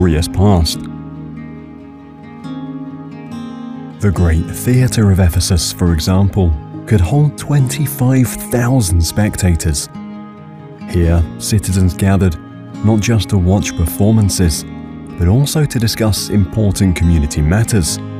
glorious past. The great theatre of Ephesus, for example, could hold 25,000 spectators. Here, citizens gathered not just to watch performances, but also to discuss important community matters